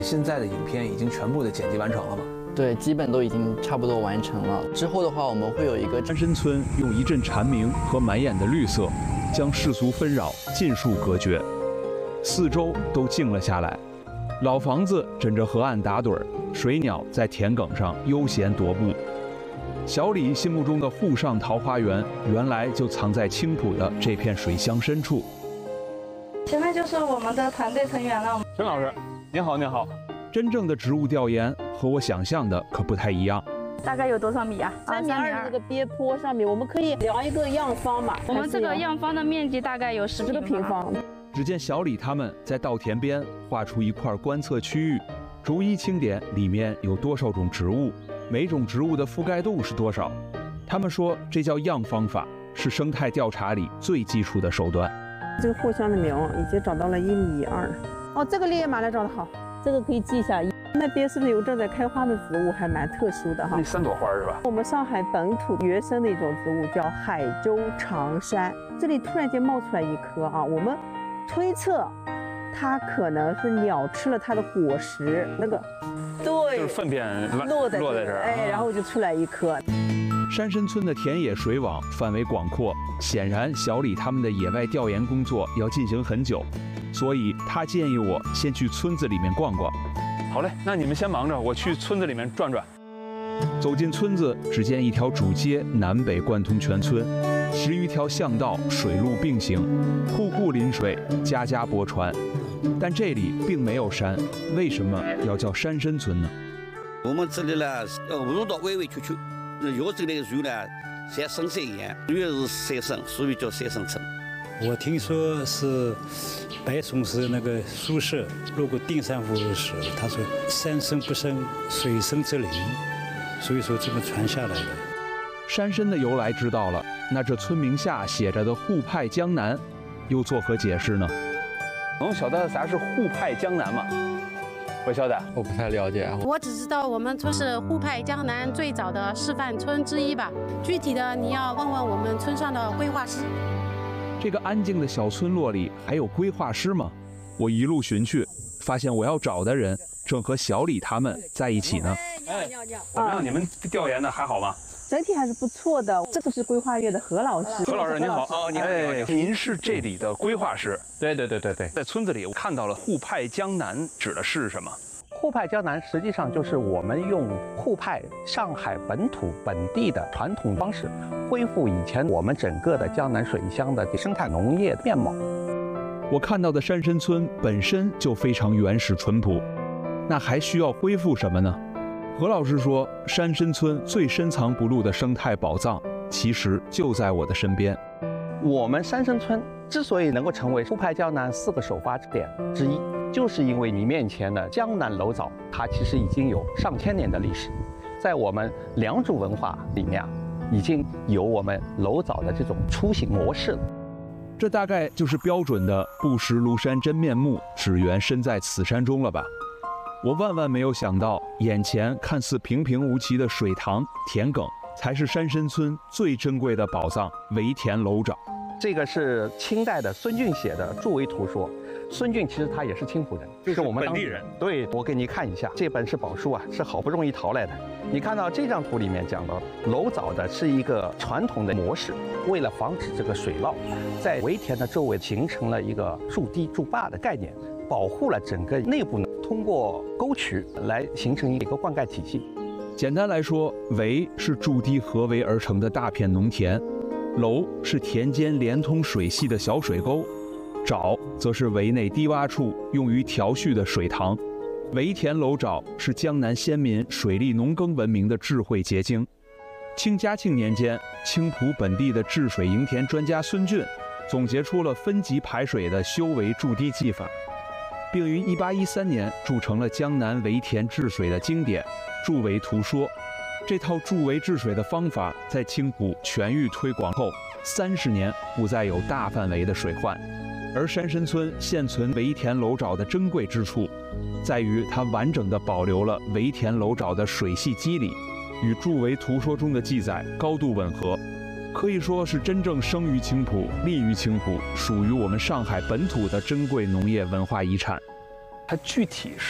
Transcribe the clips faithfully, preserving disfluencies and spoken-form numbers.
现在的影片已经全部的剪辑完成了吗？ 对，基本都已经差不多完成了。之后的话，我们会有一个山参村用一阵蝉鸣和满眼的绿色，将世俗纷扰尽数隔绝，四周都静了下来。老房子枕着河岸打盹儿，水鸟在田埂上悠闲踱步。小李心目中的沪上桃花源，原来就藏在青浦的这片水乡深处。 前面就是我们的团队成员了。 陈老师，您好，您好。真正的植物调研和我想象的可不太一样。 大概有多少米啊？ 三米二这个鳖坡上面，我们可以量一个样方嘛。 我们这个样方的面积大概有十个平方。 只见小李他们在稻田边画出一块观测区域，逐一清点里面有多少种植物，每种植物的覆盖度是多少。他们说这叫样方法，是生态调查里最基础的手段。 这个藿香的苗已经长到了一米二。哦，这个烈焰马来长得好，这个可以记一下。那边是不是有正在开花的植物，还蛮特殊的哈？ 那三朵花是吧？ 我们上海本土原生的一种植物叫海州长杉，这里突然间冒出来一颗啊，我们推测它可能是鸟吃了它的果实，那个对， 就是粪便落在落在这儿， 哎，然后就出来一颗。 山参村的田野水网范围广阔，显然小李他们的野外调研工作要进行很久，所以他建议我先去村子里面逛逛。好嘞，那你们先忙着，我去村子里面转转。走进村子，只见一条主街南北贯通全村，十余条巷道水路并行，户户临水，家家泊船。但这里并没有山，为什么要叫山参村呢？ 我们这里呢，呃，路道弯弯曲曲，有这类树呢，像深山一样，越是山参，所以叫山参村。 我听说是白崇寺那个苏轼路过定山湖的时候，他说“山深不生，水深则灵”，所以说这么传下来的。 山参的由来知道了，那这村名下写着的沪派江南，又作何解释呢？能晓得啥是沪派江南吗？不晓得， 我不太了解啊。 我只知道我们村是沪派江南最早的示范村之一吧，具体的你要问问我们村上的规划师。 这个安静的小村落里还有规划师吗？我一路寻去，发现我要找的人正和小李他们在一起呢。 哎， 怎么样？你们调研的还好吗？ 整体还是不错的。这个是规划院的何老师。 何老师您好，哦，您好，哎，您是这里的规划师？ 对对对对对， 在村子里我看到了沪派江南，指的是什么？ 沪派江南实际上就是我们用沪派上海本土本地的传统方式，恢复以前我们整个的江南水乡的生态农业面貌。 我看到的山参村本身就非常原始淳朴，那还需要恢复什么呢？何老师说，山参村最深藏不露的生态宝藏，其实就在我的身边。 我们山参村之所以能够成为沪派江南四个首发点之一，就是因为你面前的江南楼藻，它其实已经有上千年的历史。在我们良渚文化里面，已经有我们楼藻的这种出行模式了。 这大概就是标准的不识庐山真面目，只缘身在此山中了吧？我万万没有想到，眼前看似平平无奇的水塘、田埂，才是山参村最珍贵的宝藏——围田楼藻。 这个是清代的孙俊写的筑围图说。孙俊其实他也是青浦人， 就是我们本地人。 对，我给你看一下，这本是宝书啊，是好不容易淘来的。你看到这张图里面讲到，楼藻的是一个传统的模式，为了防止这个水涝，在围田的周围形成了一个筑堤筑坝的概念，保护了整个内部呢，通过沟渠来形成一个灌溉体系。 简单来说，围是筑堤合围而成的大片农田，楼是田间连通水系的小水沟。沼则是围内低洼处用于调蓄的水塘，围田楼沼是江南先民水利农耕文明的智慧结晶。清嘉庆年间，青浦本地的治水营田专家孙俊总结出了分级排水的修围筑堤技法，并于一八一三年铸成了江南围田治水的经典《筑围图说》。这套筑围治水的方法在青浦全域推广后，三十年不再有大范围的水患。而山参村现存围田楼沼的珍贵之处，在于它完整地保留了围田楼沼的水系机理，与筑围图说中的记载高度吻合，可以说是真正生于青浦、立于青浦，属于我们上海本土的珍贵农业文化遗产。 它具体是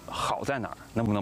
好在哪儿？能不能